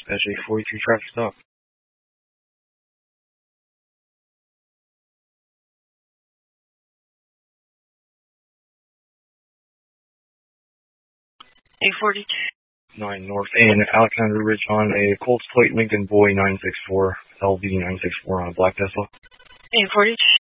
SJ42 traffic stop. A42. 9 North and Alexander Ridge on a Colts plate Lincoln Boy 964, LV 964 on a black Tesla. A42.